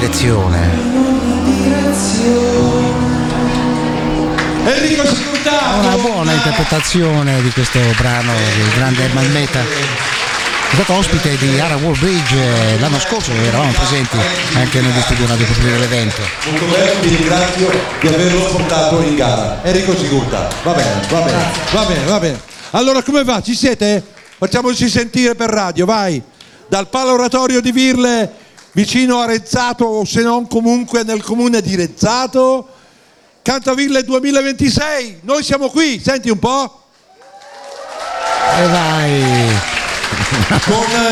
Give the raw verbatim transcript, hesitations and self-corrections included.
direzione. Enrico Sigurdato, Una buona interpretazione di questo brano del grande Herman Meta. È stato ospite di Ara Wallbridge l'anno scorso, eravamo presenti anche negli studi Radio Popolare dell'evento. molto bene, vi ringrazio di averlo portato in gara. Enrico Sigurdato, va bene, va bene, va bene, va bene. Allora come va? Ci siete? Facciamoci sentire per radio, vai! Dal Palo Oratorio di Virle, vicino a Rezzato, o se non comunque nel comune di Rezzato, Cantavirle duemilaventisei, noi siamo qui, senti un po'? E vai! Con